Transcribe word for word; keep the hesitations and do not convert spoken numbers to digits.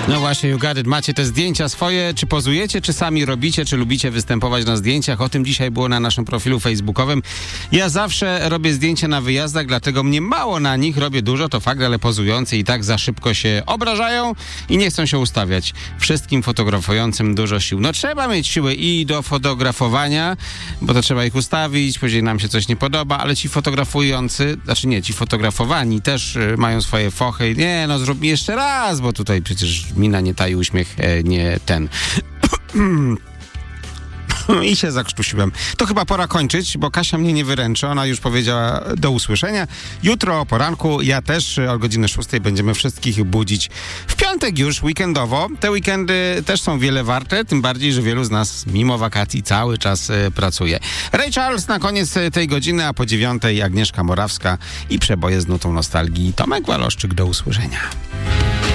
No właśnie, you got it. Macie te zdjęcia swoje, czy pozujecie, czy sami robicie, czy lubicie występować na zdjęciach? O tym dzisiaj było na naszym profilu facebookowym. Ja zawsze robię zdjęcia na wyjazdach, dlatego mnie mało na nich, robię dużo, to fakt, ale pozujący i tak za szybko się obrażają i nie chcą się ustawiać. Wszystkim fotografującym dużo sił. No trzeba mieć siły i do fotografowania, bo to trzeba ich ustawić, później nam się coś nie podoba, ale ci fotografujący, znaczy nie, ci fotografowani też y, mają swoje fochy. Nie, no zrób mi jeszcze raz, bo tutaj przecież mina nie taji, uśmiech e, nie ten. I się zakrztusiłem. To chyba pora kończyć, bo Kasia mnie nie wyręczy. Ona już powiedziała do usłyszenia. Jutro o poranku, ja też o godzinie szóstej będziemy wszystkich budzić. W piątek już, weekendowo. Te weekendy też są wiele warte, tym bardziej, że wielu z nas mimo wakacji cały czas e, pracuje. Ray Charles na koniec tej godziny, a po dziewiątej Agnieszka Morawska i przeboje z nutą nostalgii. Tomek Waloszczyk, do usłyszenia.